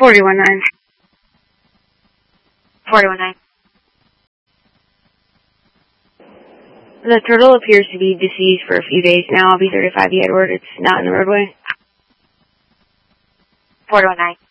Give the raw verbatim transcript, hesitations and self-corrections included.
forty-one nine. forty-one nine. The turtle appears to be deceased for a few days now. I'll be thirty-five the Edward. It's not in the roadway. forty-one nine.